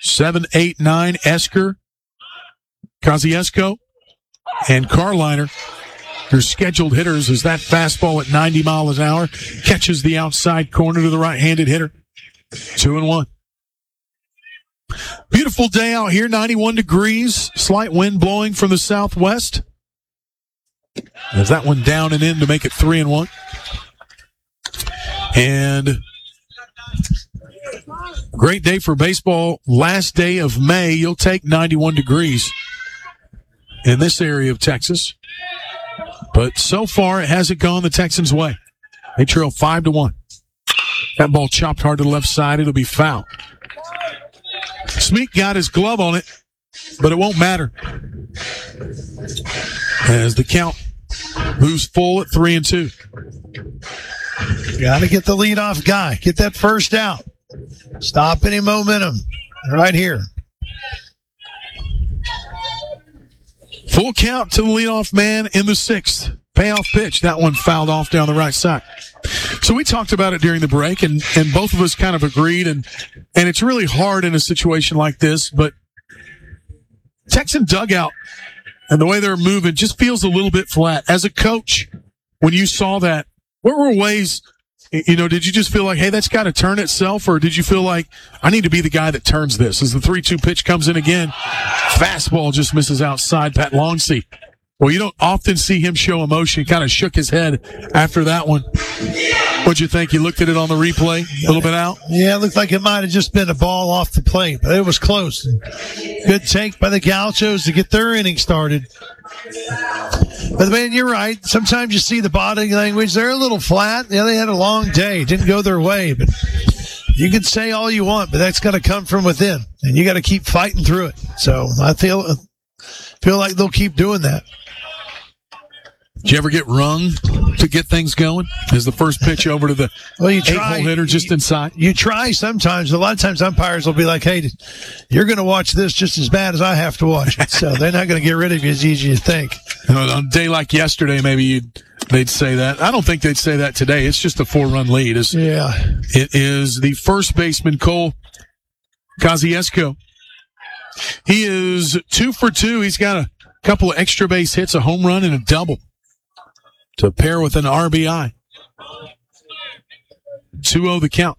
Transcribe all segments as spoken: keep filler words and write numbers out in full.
Seven, eight, nine, Esker, Kosciuszko, and Carliner. Your scheduled hitters as that fastball at ninety miles an hour catches the outside corner to the right-handed hitter. Two and one. Beautiful day out here, ninety-one degrees. Slight wind blowing from the southwest. There's that one down and in to make it three and one. And great day for baseball. Last day of May, you'll take ninety-one degrees in this area of Texas. But so far, it hasn't gone the Texans' way. They trail five to one. That ball chopped hard to the left side. It'll be foul. Smeek got his glove on it, but it won't matter as the count moves full at three and two. Got to get the leadoff guy. Get that first out. Stop any momentum right here. Full count to the leadoff man in the sixth. Payoff pitch. That one fouled off down the right side. So we talked about it during the break, and, and both of us kind of agreed, and, and it's really hard in a situation like this, but Texan dugout and the way they're moving just feels a little bit flat. As a coach, when you saw that, what were ways, you know, did you just feel like, hey, that's got to turn itself, or did you feel like, I need to be the guy that turns this? As the three two pitch comes in again, fastball just misses outside Pat Longsee. Well, you don't often see him show emotion. He kind of shook his head after that one. What'd you think? You looked at it on the replay, a little bit out? Yeah, it looked like it might have just been a ball off the plate, but it was close. Good take by the Gauchos to get their inning started. But, man, you're right. Sometimes you see the body language. They're a little flat. Yeah, they had a long day. Didn't go their way. But you can say all you want, but that's got to come from within. And you got to keep fighting through it. So I feel feel like they'll keep doing that. Did you ever get rung to get things going? Is the first pitch over to the well, you try, eight-hole hitter just you, inside? You try sometimes. A lot of times umpires will be like, hey, you're going to watch this just as bad as I have to watch it. So they're not going to get rid of you as easy as you think. On a day like yesterday, maybe you'd, they'd say that. I don't think they'd say that today. It's just a four-run lead. It's, yeah. It is the first baseman, Cole Kosciuszko. He is two for two. He's got a couple of extra base hits, a home run, and a double to pair with an R B I. two oh the count.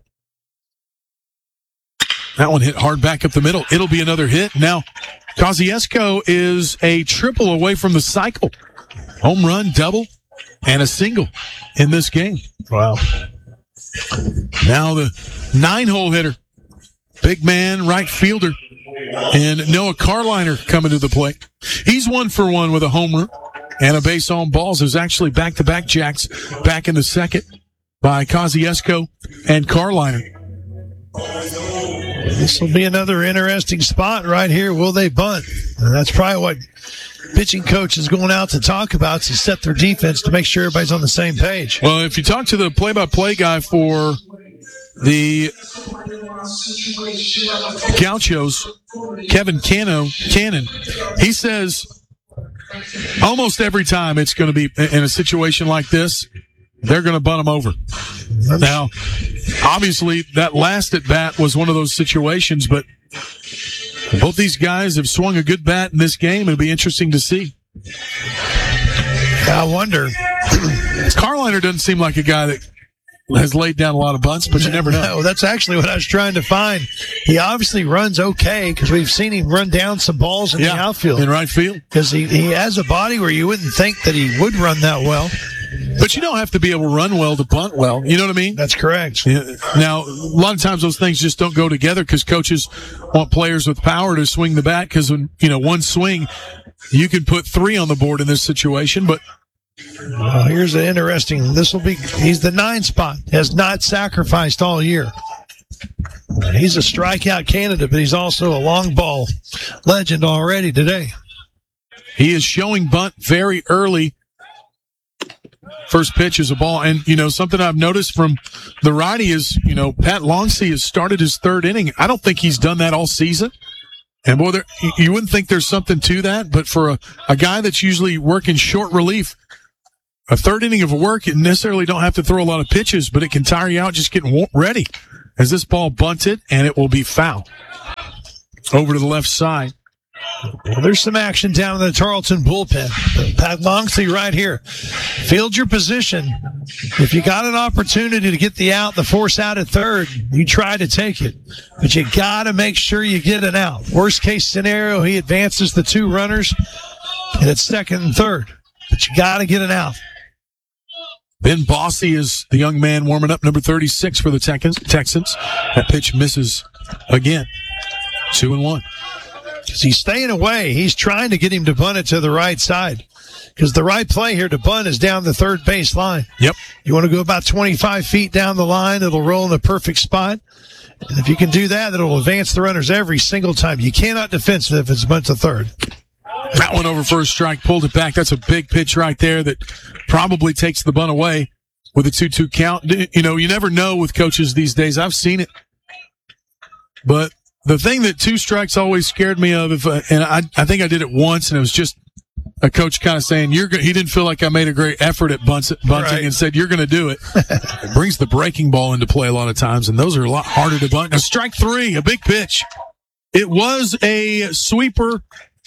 That one hit hard back up the middle. It'll be another hit. Now, Kosciuszko is a triple away from the cycle. Home run, double, and a single in this game. Wow. Now the nine-hole hitter, big man, right fielder, and Noah Carliner coming to the plate. He's one for one with a home run and a base on balls. There's actually back-to-back jacks back in the second by Kosciuszko and Carliner. This will be another interesting spot right here. Will they bunt? And that's probably what pitching coach is going out to talk about, to set their defense to make sure everybody's on the same page. Well, if you talk to the play-by-play guy for the Gauchos, Kevin Cano, Cannon, he says almost every time it's going to be in a situation like this, they're going to bunt them over. Now, obviously, that last at bat was one of those situations, but both these guys have swung a good bat in this game. It'll be interesting to see. I wonder. Carliner doesn't seem like a guy that has laid down a lot of bunts, but you never know. No, that's actually what I was trying to find. He obviously runs okay because we've seen him run down some balls in yeah, the outfield. In right field. Because he, he has a body where you wouldn't think that he would run that well. But you don't have to be able to run well to bunt well. You know what I mean? That's correct. Yeah. Now, a lot of times those things just don't go together because coaches want players with power to swing the bat because, when you know, one swing, you can put three on the board in this situation. But well, here's an interesting. This will be. He's the nine spot. Has not sacrificed all year. He's a strikeout candidate, but he's also a long ball legend already today. He is showing bunt very early. First pitch is a ball. And, you know, something I've noticed from the righty is, you know, Pat Longsee has started his third inning. I don't think he's done that all season. And, boy, there, you wouldn't think there's something to that. But for a, a guy that's usually working short relief, a third inning of work, you necessarily don't have to throw a lot of pitches, but it can tire you out just getting ready. As this ball bunted, and it will be foul. over to the left side. Well, there's some action down in the Tarleton bullpen. Pat Longsley right here. Field your position. If you got an opportunity to get the out, the force out at third, you try to take it. But you got to make sure you get an out. Worst case scenario, he advances the two runners, and it's second and third. But you got to get an out. Ben Bossy is the young man warming up, number thirty-six for the Texans. That pitch misses again. Two and one. He's staying away. He's trying to get him to bunt it to the right side. Because the right play here to bunt is down the third base line. Yep. You want to go about twenty-five feet down the line. It'll roll in the perfect spot. And if you can do that, it'll advance the runners every single time. You cannot defense it if it's bunt to third. That one over first strike, pulled it back. That's a big pitch right there that probably takes the bunt away with a two two count. You know, you never know with coaches these days. I've seen it. But the thing that two strikes always scared me of, if, uh, and I, I think I did it once, and it was just a coach kind of saying, "You're." Go-, he didn't feel like I made a great effort at bunts, bunting right. And said, "You're going to do it." It brings the breaking ball into play a lot of times, and those are a lot harder to bunt. Now, strike three, a big pitch. It was a sweeper,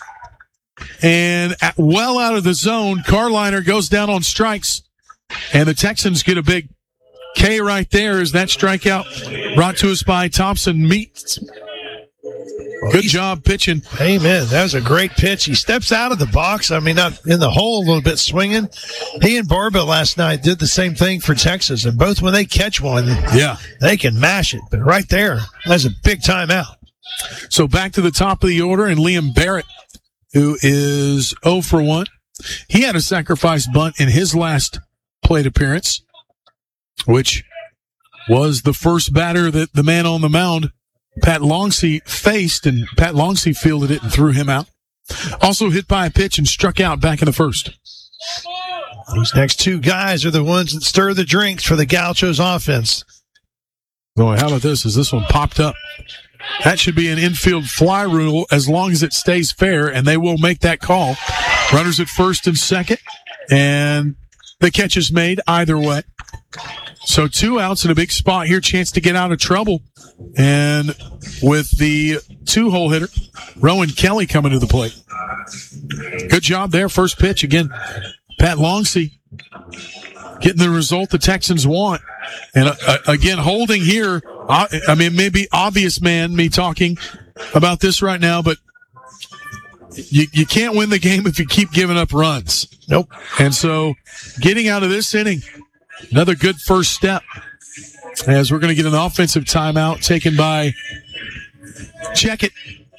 and at, well out of the zone, Carliner goes down on strikes, and the Texans get a big K right there as that strikeout brought to us by Thompson Meats. Good job pitching. Amen. That was a great pitch. He steps out of the box. I mean, not in the hole a little bit swinging. He and Barba last night did the same thing for Texas. And both when they catch one, yeah, they can mash it. But right there, that's a big time out. So back to the top of the order, and Liam Barrett, who is oh for one. He had a sacrifice bunt in his last plate appearance, which was the first batter that the man on the mound, Pat Longsey, faced, and Pat Longsey fielded it and threw him out. Also hit by a pitch and struck out back in the first. These next two guys are the ones that stir the drinks for the Gauchos offense. Boy, how about this? As this one popped up. That should be an infield fly rule as long as it stays fair, and they will make that call. Runners at first and second, and the catch is made either way. So two outs in a big spot here, chance to get out of trouble. And with the two-hole hitter, Rowan Kelly coming to the plate. Good job there. First pitch. Again, Pat Longsey getting the result the Texans want. And uh, again, holding here, uh, I mean, maybe obvious man, me talking about this right now, but you, you can't win the game if you keep giving up runs. Nope. And so getting out of this inning, another good first step, as we're going to get an offensive timeout taken by Checkett.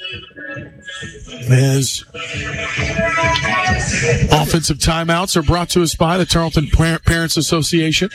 As offensive timeouts are brought to us by the Tarleton Parents Association,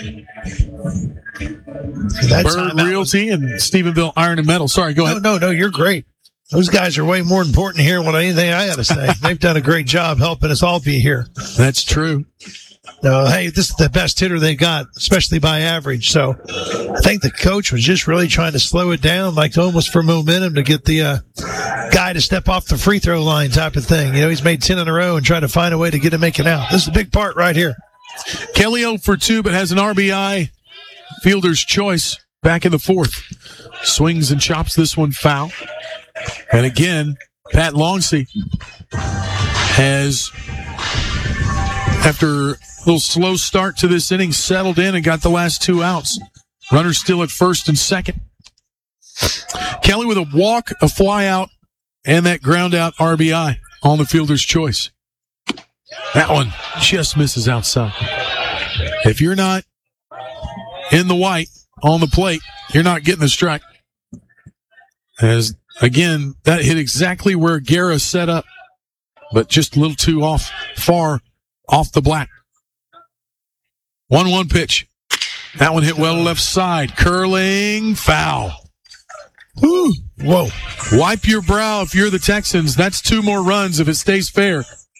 Bird Realty, and Stephenville Iron and Metal. Sorry, go no, ahead. No, no, you're great. Those guys are way more important here than anything I got to say. They've done a great job helping us all be here. That's true. No, hey, this is the best hitter they got, especially by average. So I think the coach was just really trying to slow it down, like almost for momentum to get the uh, guy to step off the free throw line type of thing. You know, he's made ten in a row and tried to find a way to get him making out. This is a big part right here. Kelly oh for two, but has an R B I. Fielder's choice back in the fourth. Swings and chops this one foul. And again, Pat Longsey has, after a little slow start to this inning, settled in and got the last two outs. Runners still at first and second. Kelly with a walk, a fly out, and that ground out R B I on the fielder's choice. That one just misses outside. If you're not in the white on the plate, you're not getting the strike. As, again, that hit exactly where Guerra set up, but just a little too off, far off the black. one one pitch. That one hit well left side. Curling foul. Woo. Whoa. Wipe your brow if you're the Texans. That's two more runs if it stays fair.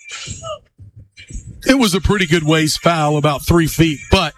It was a pretty good ways foul, about three feet, but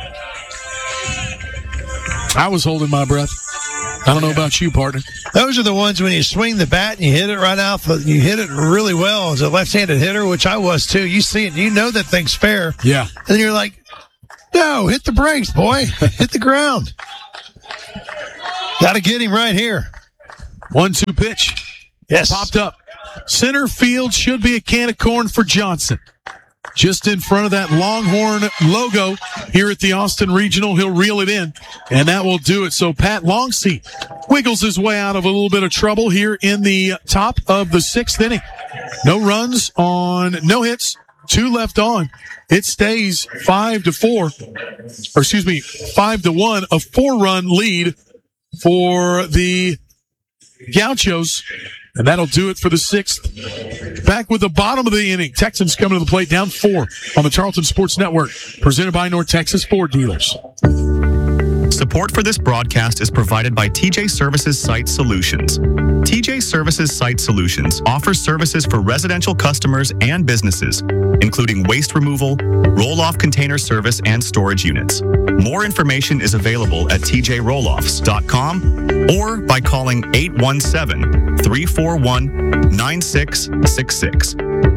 I was holding my breath. I don't know about you, partner. Those are the ones when you swing the bat and you hit it right out. The, you hit it really well as a left-handed hitter, which I was too. You see it, you know that thing's fair. Yeah. And you're like, no, hit the brakes, boy. Hit the ground. Got to get him right here. one two pitch. Yes. Popped up. Center field should be a can of corn for Johnson. Just in front of that Longhorn logo here at the Austin Regional. He'll reel it in, and that will do it. So Pat Longseat wiggles his way out of a little bit of trouble here in the top of the sixth inning. No runs on no hits, two left on. It stays five to four, or excuse me, five to one, a four-run lead for the Gauchos. And that'll do it for the sixth. Back with the bottom of the inning. Texans coming to the plate, down four on the Tarleton Sports Network. Presented by North Texas Ford Dealers. Support for this broadcast is provided by T J Services Site Solutions. T J Services Site Solutions offers services for residential customers and businesses, including waste removal, roll-off container service, and storage units. More information is available at t j roll offs dot com or by calling eight one seven, three four one, nine six six six.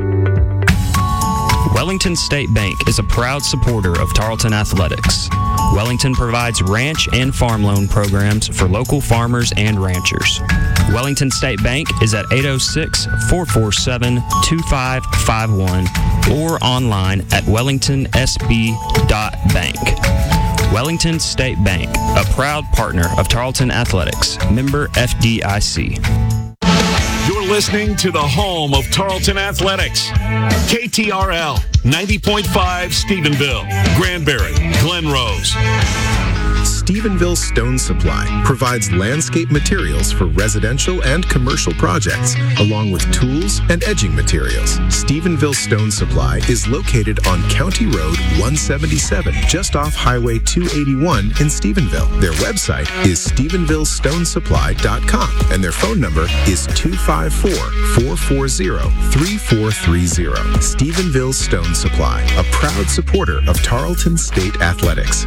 Wellington State Bank is a proud supporter of Tarleton Athletics. Wellington provides ranch and farm loan programs for local farmers and ranchers. Wellington State Bank is at eight oh six, four four seven, two five five one or online at wellington s b dot bank. Wellington State Bank, a proud partner of Tarleton Athletics, member F D I C. You're listening to the home of Tarleton Athletics. K T R L, ninety point five Stephenville, Granbury, Glen Rose. Stephenville Stone Supply provides landscape materials for residential and commercial projects, along with tools and edging materials. Stephenville Stone Supply is located on County Road one seventy-seven, just off Highway two eighty-one in Stephenville. Their website is stephenville stone supply dot com, and their phone number is two five four, four four zero, three four three zero. Stephenville Stone Supply, a proud supporter of Tarleton State Athletics.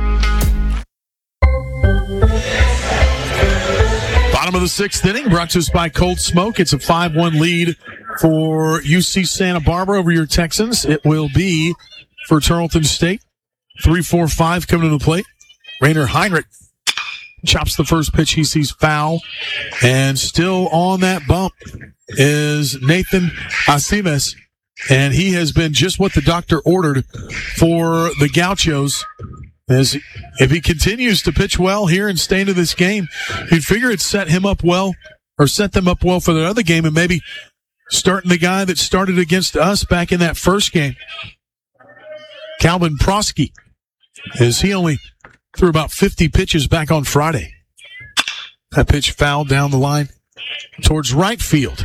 Bottom of the sixth inning, brought to us by Cold Smoke. It's a five one lead for U C Santa Barbara over your Texans. It will be for Tarleton State. three four five coming to the plate. Rainer Heinrich chops the first pitch. He sees foul. And still on that bump is Nathan Aceves. And he has been just what the doctor ordered for the Gauchos. As if he continues to pitch well here and stay into this game, you'd figure it'd set him up well, or set them up well for the other game, and maybe starting the guy that started against us back in that first game, Calvin Prosky, as he only threw about fifty pitches back on Friday. That pitch fouled down the line towards right field.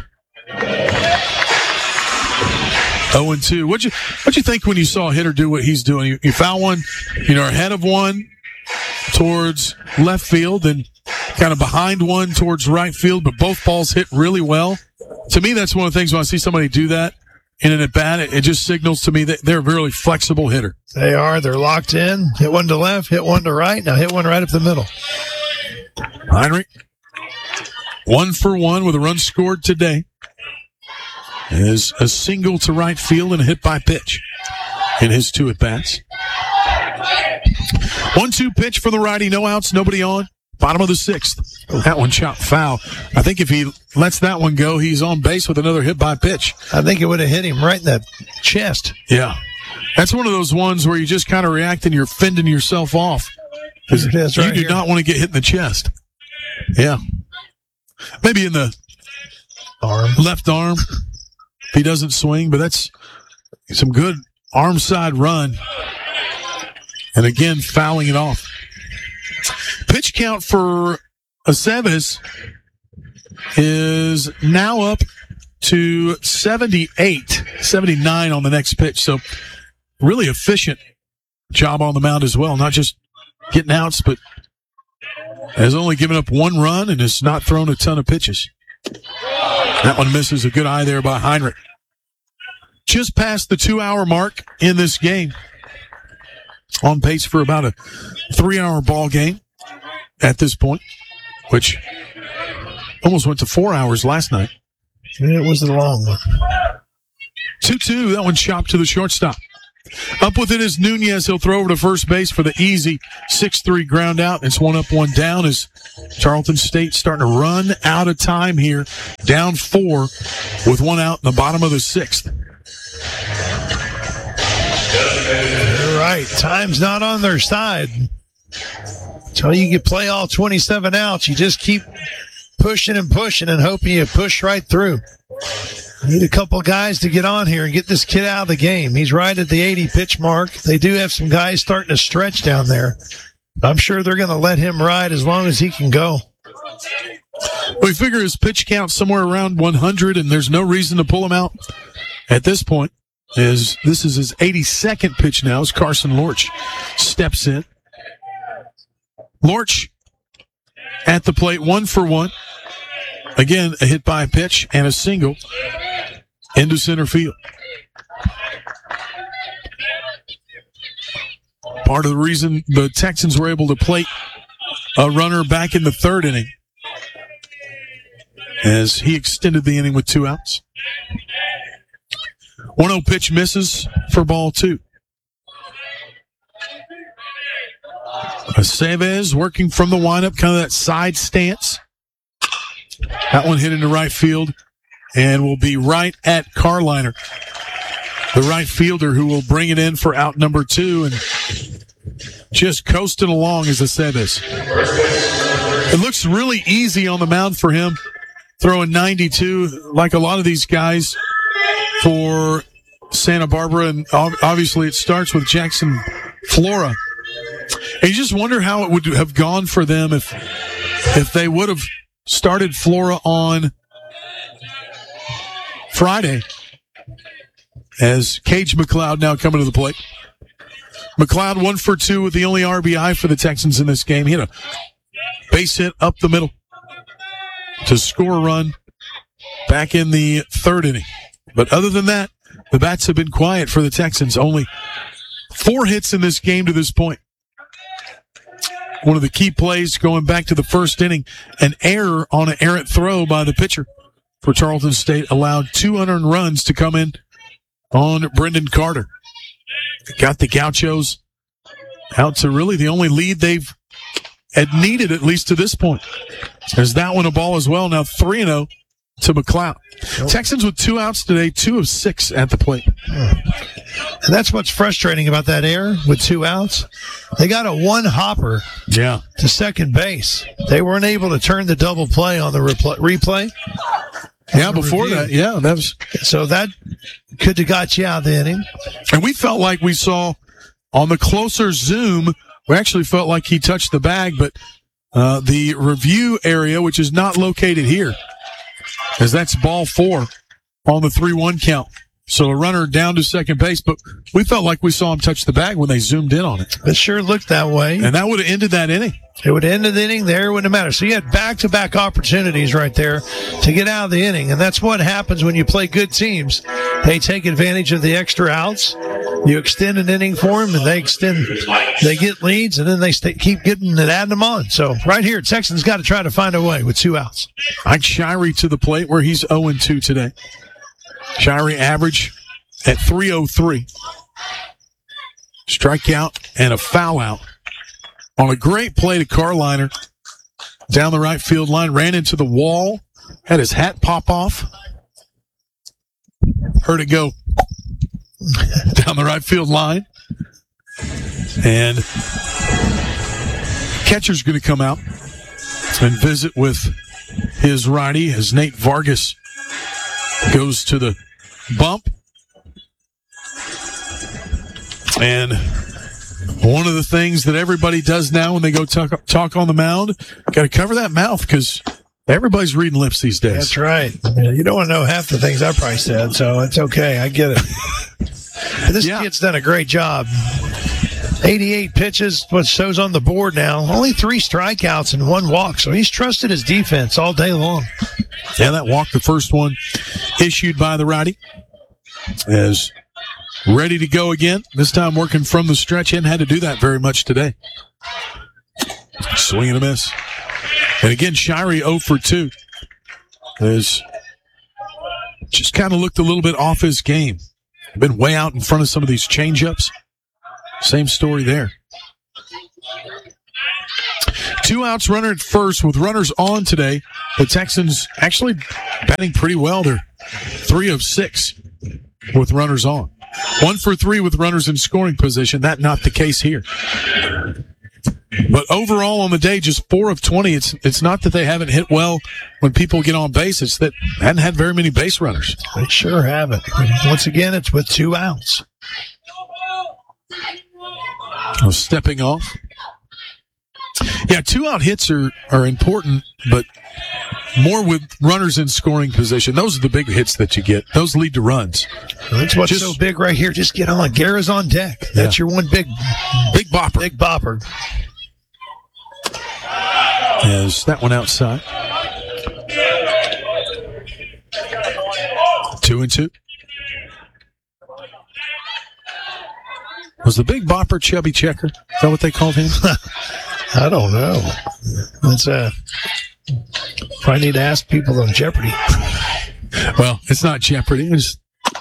oh and two. What'd you, what'd you think when you saw a hitter do what he's doing? You, you foul one, you know, ahead of one towards left field and kind of behind one towards right field, but both balls hit really well. To me, that's one of the things when I see somebody do that in an at-bat, it, it just signals to me that they're a really flexible hitter. They are. They're locked in. Hit one to left, hit one to right. Now hit one right up the middle. Heinrich, one for one with a run scored today. Is a single to right field and a hit by pitch in his two at-bats. one two pitch for the righty, no outs, nobody on. Bottom of the sixth. That one chopped foul. I think if he lets that one go, he's on base with another hit by pitch. I think it would have hit him right in the chest. Yeah. That's one of those ones where you just kind of react and you're fending yourself off. Because That's you right do here. not want to get hit in the chest. Yeah. Maybe in the Arm. left arm. If he doesn't swing, but that's some good arm side run. And again, fouling it off. Pitch count for Aceves is now up to seventy-eight, seventy-nine on the next pitch. So really efficient job on the mound as well. Not just getting outs, but has only given up one run and has not thrown a ton of pitches. That one misses. A good eye there by Heinrich. Just past the two-hour mark in this game. On pace for about a three-hour ball game at this point, which almost went to four hours last night. It was a long one. two two. That one chopped to the shortstop. Up with it is Nunez. He'll throw over to first base for the easy six three ground out. It's one up, one down as Tarleton State starting to run out of time here. Down four with one out in the bottom of the sixth. You're right. Time's not on their side. Until you can play all twenty-seven outs, you just keep pushing and pushing and hoping you push right through. Need a couple guys to get on here and get this kid out of the game. He's right at the eighty pitch mark. They do have some guys starting to stretch down there. I'm sure they're going to let him ride as long as he can go. We figure his pitch count somewhere around one hundred, and there's no reason to pull him out at this point. As this is his eighty-second pitch now as Carson Lorch steps in. Lorch at the plate, one for one. Again, a hit by pitch and a single into center field. Part of the reason the Texans were able to plate a runner back in the third inning as he extended the inning with two outs. one oh pitch misses for ball two. Aceves working from the windup, kind of that side stance. That one hit into right field and will be right at Carliner, the right fielder who will bring it in for out number two and just coasting along as Aceves. It looks really easy on the mound for him, throwing ninety-two like a lot of these guys for Santa Barbara, and obviously it starts with Jackson Flora. And you just wonder how it would have gone for them if if they would have started Flora on Friday, as Cage McLeod now coming to the plate. McLeod one for two with the only R B I for the Texans in this game. He had a base hit up the middle to score a run back in the third inning. But other than that, the bats have been quiet for the Texans. Only four hits in this game to this point. One of the key plays going back to the first inning, an error on an errant throw by the pitcher for Tarleton State allowed two unearned runs to come in on Brendan Carter. Got the Gauchos out to really the only lead they've had needed, at least to this point. There's that one a ball as well. Now three and oh to McLeod. Nope. Texans with two outs today, two of six at the plate. And that's what's frustrating about that error with two outs. They got a one hopper yeah. to second base. They weren't able to turn the double play on the repl- replay. Yeah, before review. that, yeah, that was so that could have got you out of the inning. And we felt like we saw on the closer zoom, we actually felt like he touched the bag, but uh, the review area, which is not located here, as that's ball four on the three one count. So a runner down to second base, but we felt like we saw him touch the bag when they zoomed in on it. It sure looked that way. And that would have ended that inning. It would end the inning there. It wouldn't matter. So you had back-to-back opportunities right there to get out of the inning. And that's what happens when you play good teams. They take advantage of the extra outs. You extend an inning for them, and they extend, they get leads, and then they stay, keep getting and adding them on. So right here, Texans got to try to find a way with two outs. Mike Shirey to the plate where he's oh and two today. Shirey average at three oh three. Strikeout and a foul out on a great play to Carliner down the right field line. Ran into the wall, had his hat pop off. Heard it go down the right field line. And catcher's going to come out and visit with his righty as Nate Vargas goes to the bump. And one of the things that everybody does now when they go talk, talk on the mound, got to cover that mouth because everybody's reading lips these days. That's right. You don't want to know half the things I probably said, so it's okay. I get it. But this yeah. kid's done a great job. eighty-eight pitches, what shows on the board now. Only three strikeouts and one walk, so he's trusted his defense all day long. Yeah, that walk, the first one issued by the righty, is ready to go again. This time working from the stretch. Hadn't had to do that very much today. Swing and a miss. And again, Shirey oh for two. Is just kind of looked a little bit off his game. been way out in front of some of these changeups. Same story there. Two outs, runner at first with runners on today. The Texans actually batting pretty well. They're three of six with runners on. One for three with runners in scoring position. That not the case here. But overall on the day, just four of twenty. It's it's not that they haven't hit well when people get on base. It's that they hadn't had very many base runners. They sure haven't. Once again, it's with two outs. Oh, stepping off. Yeah, two-out hits are, are important, but more with runners in scoring position. Those are the big hits that you get. Those lead to runs. That's what's Just- so big right here. Just get on. Guerra's on deck. That's your one big, Big bopper. big bopper. As that one outside. Two and two. Was the big bopper Chubby Checker? Is that what they called him? I don't know. That's uh, probably need to ask people on Jeopardy. Well, it's not Jeopardy. It's,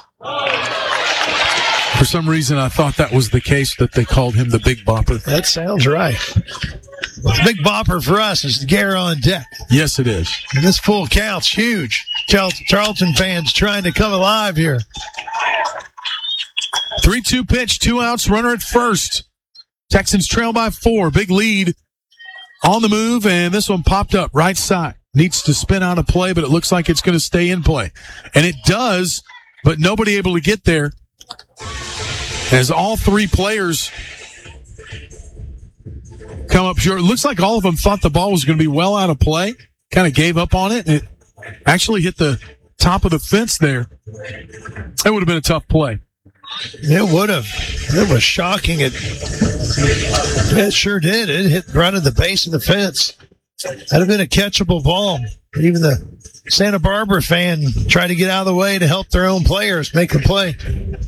for some reason, I thought that was the case, that they called him the big bopper. That sounds right. The big bopper for us is Guerra on deck. Yes, it is. And this full count's huge. Charl- Charlton fans trying to come alive here. three two pitch, two outs, runner at first. Texans trail by four. Big lead on the move, and this one popped up right side. Needs to spin out of play, but it looks like it's going to stay in play. And it does, but nobody able to get there. As all three players come up short. It looks like all of them thought the ball was going to be well out of play. Kind of gave up on it, and it actually hit the top of the fence there. That would have been a tough play. It would have. It was shocking. It, it sure did. It hit right at the base of the fence. That'd have been a catchable ball. Even the Santa Barbara fan tried to get out of the way to help their own players make the play.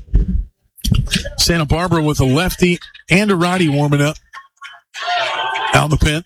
Santa Barbara with a lefty and a righty warming up out in the pen.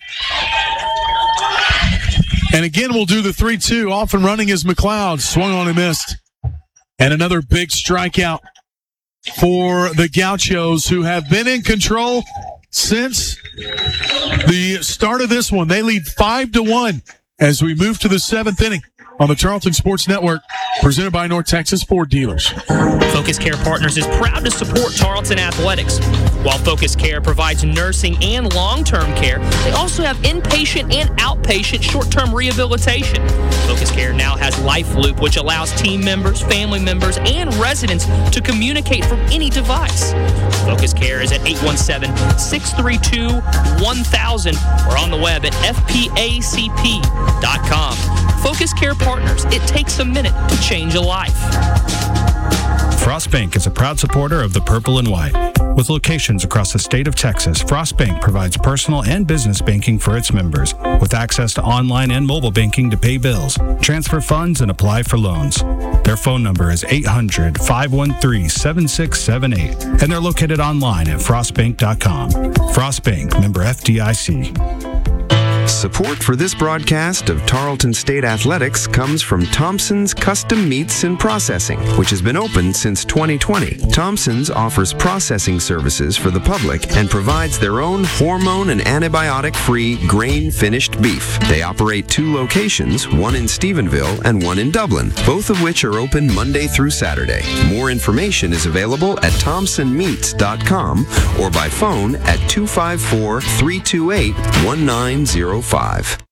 And again, we'll do the three two. Off and running is McLeod. Swung on and missed. And another big strikeout for the Gauchos, who have been in control since the start of this one. They lead five to one as we move to the seventh inning on the Tarleton Sports Network, presented by North Texas Ford Dealers. Focus Care Partners is proud to support Tarleton Athletics. While Focus Care provides nursing and long-term care, they also have inpatient and outpatient short-term rehabilitation. Focus Care now has Life Loop, which allows team members, family members, and residents to communicate from any device. Focus Care is at eight one seven, six three two, one thousand or on the web at f p a c p dot com. Focus Care Partners, it takes a minute to change a life. Frost Bank is a proud supporter of the Purple and White. With locations across the state of Texas, Frost Bank provides personal and business banking for its members, with access to online and mobile banking to pay bills, transfer funds, and apply for loans. Their phone number is eight hundred, five one three, seven six seven eight, and they're located online at frost bank dot com. Frost Bank, member F D I C. Support for this broadcast of Tarleton State Athletics comes from Thompson's Custom Meats and Processing, which has been open since twenty twenty. Thompson's offers processing services for the public and provides their own hormone and antibiotic-free grain-finished beef. They operate two locations, one in Stephenville and one in Dublin, both of which are open Monday through Saturday. More information is available at thompson meats dot com or by phone at two five four, three two eight, one nine zero five.